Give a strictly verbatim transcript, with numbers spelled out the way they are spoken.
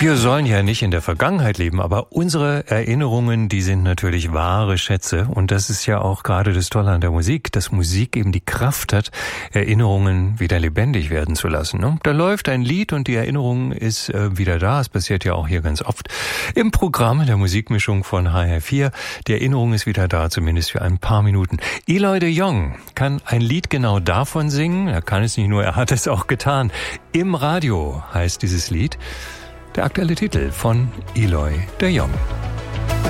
Wir sollen ja nicht in der Vergangenheit leben, aber unsere Erinnerungen, die sind natürlich wahre Schätze. Und das ist ja auch gerade das Tolle an der Musik, dass Musik eben die Kraft hat, Erinnerungen wieder lebendig werden zu lassen. Ne? Da läuft ein Lied und die Erinnerung ist äh, wieder da. Es passiert ja auch hier ganz oft im Programm der Musikmischung von H R vier. Die Erinnerung ist wieder da, zumindest für ein paar Minuten. Eloy de Jong kann ein Lied genau davon singen. Er kann es nicht nur, er hat es auch getan. Im Radio heißt dieses Lied. Der aktuelle Titel von Eloy de Jong.